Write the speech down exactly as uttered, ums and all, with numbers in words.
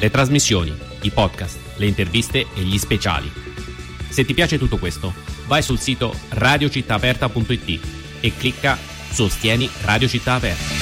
le trasmissioni, i podcast, le interviste e gli speciali. Se ti piace tutto questo, vai sul sito radio città aperta punto it e clicca Sostieni Radio Città Aperta.